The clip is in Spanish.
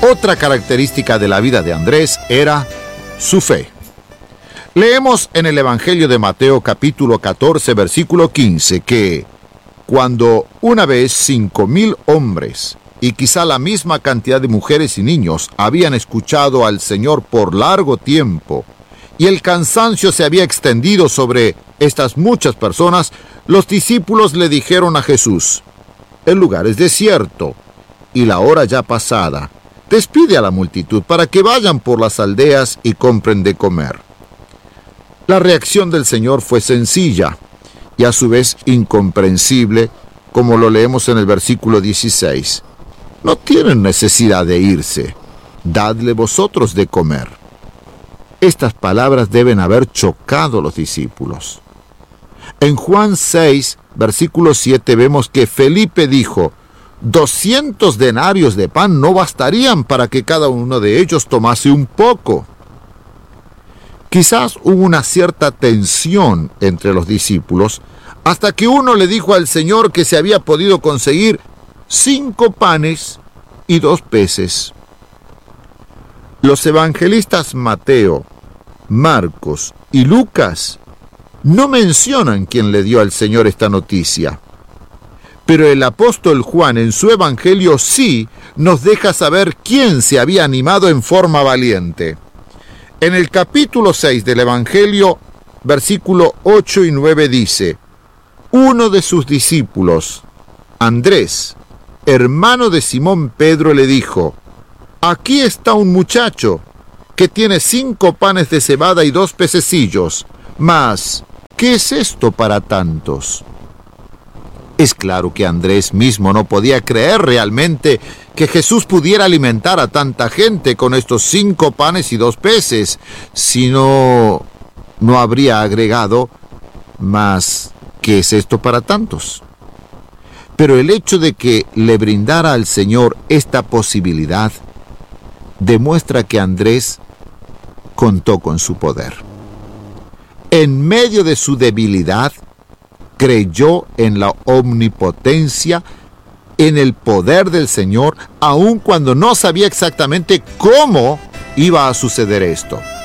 Otra característica de la vida de Andrés era su fe. Leemos en el Evangelio de Mateo capítulo 14, versículo 15, que cuando una vez 5,000 hombres y quizá la misma cantidad de mujeres y niños habían escuchado al Señor por largo tiempo y el cansancio se había extendido sobre estas muchas personas, los discípulos le dijeron a Jesús: el lugar es desierto y la hora ya pasada. Despide a la multitud para que vayan por las aldeas y compren de comer. La reacción del Señor fue sencilla y a su vez incomprensible, como lo leemos en el versículo 16. No tienen necesidad de irse, dadle vosotros de comer. Estas palabras deben haber chocado a los discípulos. En Juan 6, versículo 7, vemos que Felipe dijo: 200 denarios de pan no bastarían para que cada uno de ellos tomase un poco. Quizás hubo una cierta tensión entre los discípulos, hasta que uno le dijo al Señor que se había podido conseguir 5 panes y 2 peces. Los evangelistas Mateo, Marcos y Lucas no mencionan quién le dio al Señor esta noticia. Pero el apóstol Juan en su evangelio sí nos deja saber quién se había animado en forma valiente. En el capítulo 6 del evangelio, versículo 8 y 9 dice: uno de sus discípulos, Andrés, hermano de Simón Pedro, le dijo: aquí está un muchacho que tiene 5 panes de cebada y 2 pececillos, mas ¿qué es esto para tantos? Es claro que Andrés mismo no podía creer realmente que Jesús pudiera alimentar a tanta gente con estos 5 panes y 2 peces, si no habría agregado: mas ¿qué es esto para tantos? Pero el hecho de que le brindara al Señor esta posibilidad demuestra que Andrés contó con su poder. En medio de su debilidad, creyó en la omnipotencia, en el poder del Señor, aun cuando no sabía exactamente cómo iba a suceder esto.